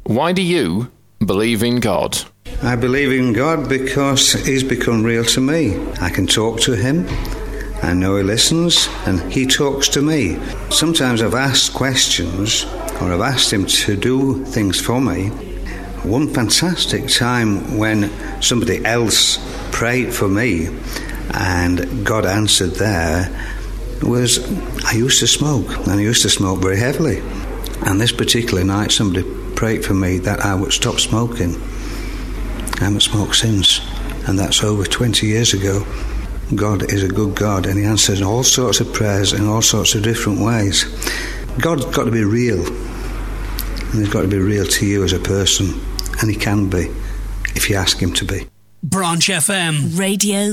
Why do you believe in God? I believe in God because He's become real to me. I can talk to Him. I know He listens and He talks to me. Sometimes I've asked questions or I've asked Him to do things for me. One fantastic time when somebody else prayed for me and God answered there was, I used to smoke, and I used to smoke very heavily. And this particular night somebody prayed for me that I would stop smoking. I haven't smoked since, and that's over 20 years ago. God is a good God, and He answers all sorts of prayers in all sorts of different ways. God's got to be real, and He's got to be real to you as a person, and He can be if you ask Him to be. Branch FM. Radio